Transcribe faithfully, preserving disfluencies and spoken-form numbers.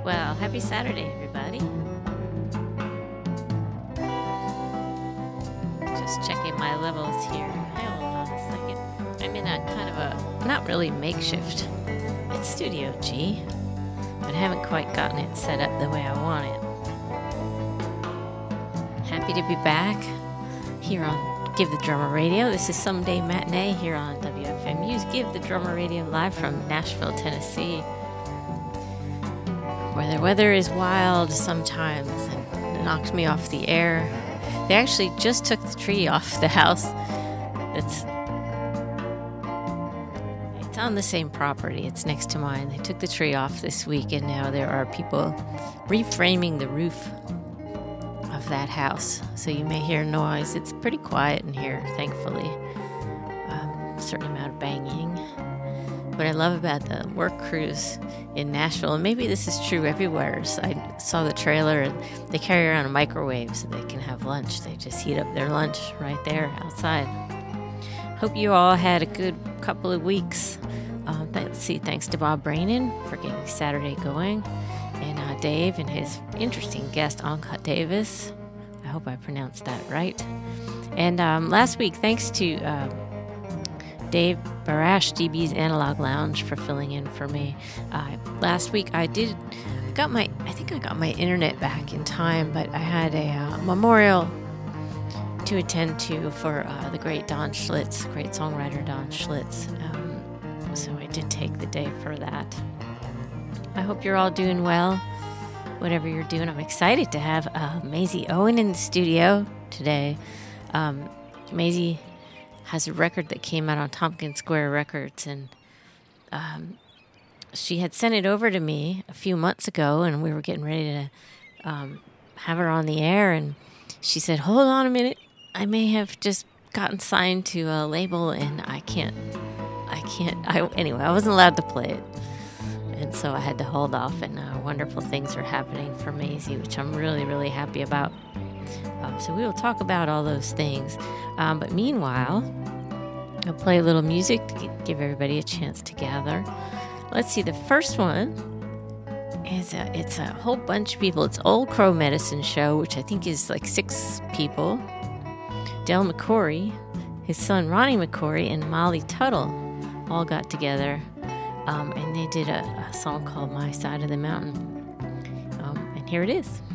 Well, happy Saturday, everybody. Just checking my levels here. Hold on a second. I'm in a kind of a, not really makeshift. It's Studio G, but I haven't quite gotten it set up the way I want it. Happy to be back here on Give the Drummer Radio. This is Someday Matinee here on W F M U's Give the Drummer Radio live from Nashville, Tennessee, where the weather is wild sometimes and it knocks me off the air. They actually just took the tree off the house. It's it's on the same property. It's next to mine. They took the tree off this week, and now there are people reframing the roof of that house. So you may hear noise. It's pretty quiet in here, thankfully. Um, a certain amount of banging. What I love about the work crews in Nashville, and maybe this is true everywhere, is I saw the trailer and they carry around a microwave so they can have lunch. They just heat up their lunch right there outside. Hope you all had a good couple of weeks. Uh, let's see, thanks to Bob Brainin for getting Saturday going, and uh, Dave and his interesting guest, Anka Davis. I hope I pronounced that right. And um, last week, thanks to uh, Dave Barash, D B's Analog Lounge, for filling in for me. Uh, last week I did, got my, I think I got my internet back in time, but I had a uh, memorial to attend to for uh, the great Don Schlitz, great songwriter Don Schlitz. Um, so I did take the day for that. I hope you're all doing well, whatever you're doing. I'm excited to have uh, Maisie Owen in the studio today. Um, Maisie has a record that came out on Tompkins Square Records, and um, she had sent it over to me a few months ago, and we were getting ready to um, have her on the air, and she said, hold on a minute, I may have just gotten signed to a label, and I can't, I can't, I, anyway, I wasn't allowed to play it, and so I had to hold off, and uh, wonderful things are happening for Maisie, which I'm really, really happy about. Um, so we will talk about all those things. Um, but meanwhile, I'll play a little music to give everybody a chance to gather. Let's see, the first one is a, it's a whole bunch of people. It's Old Crow Medicine Show, which I think is like six people. Del McCoury, his son Ronnie McCoury, and Molly Tuttle all got together, um, and they did a, a song called My Side of the Mountain. Um, and here it is.